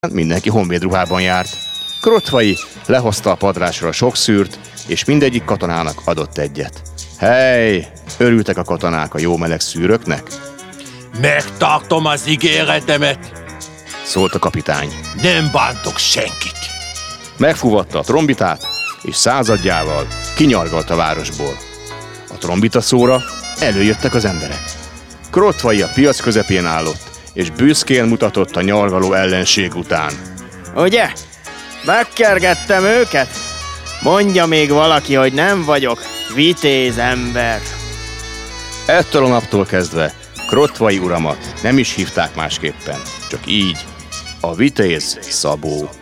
mindenki honvédruhában járt. Krotvai lehozta a padlásra a sok szűrt, és mindegyik katonának adott egyet. Hely! Örültek a katonák a jó meleg szűröknek? Megtartom az ígéretemet. Szólt a kapitány. Nem bántok senkit. Megfúvatta a trombitát, és századjával kinyargalt a városból. A trombita szóra előjöttek az emberek. Krotvai a piac közepén állott, és büszkén mutatott a nyargaló ellenség után. Ugye? Megkergettem őket? Mondja még valaki, hogy nem vagyok vitéz ember. Ettől a naptól kezdve Krotvai uramat nem is hívták másképpen, csak így, a vitéz Szabó.